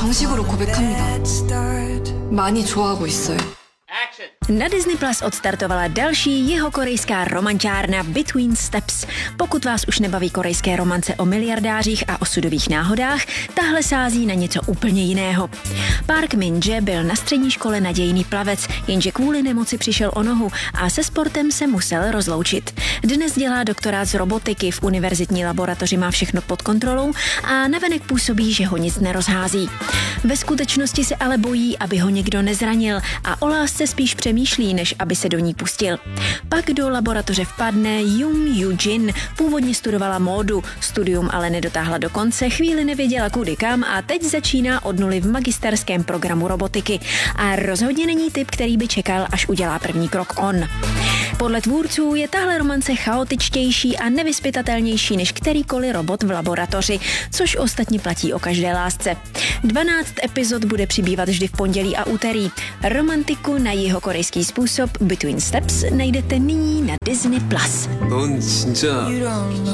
방식으로 고백합니다. 많이 좋아하고 있어요. Na Disney Plus odstartovala další jihokorejská romančárna Between Steps. Pokud vás už nebaví korejské romance o miliardářích a osudových náhodách, tahle sází na něco úplně jiného. Park Min-jae byl na střední škole nadějný plavec, jenže kvůli nemoci přišel o nohu a se sportem se musel rozloučit. Dnes dělá doktorát z robotiky, v univerzitní laboratoři má všechno pod kontrolou a navenek působí, že ho nic nerozhází. Ve skutečnosti se ale bojí, aby ho někdo nezranil a o lásce spíš přemýšlí, než aby se do ní pustil. Pak do laboratoře vpadne Jung Yoo-jin. Původně studovala módu, studium ale nedotáhla do konce, chvíli nevěděla kudy kam a teď začíná od nuly v magisterském programu robotiky. A rozhodně není typ, který by čekal, až udělá první krok on. Podle tvůrců je tahle romance chaotičtější a nevyzpytatelnější než kterýkoliv robot v laboratoři, což ostatně platí o každé lásce. 12 epizod bude přibývat vždy v pondělí a úterý. Romantiku na jihokorejský způsob Between Steps najdete nyní na Disney Plus. 넌 진짜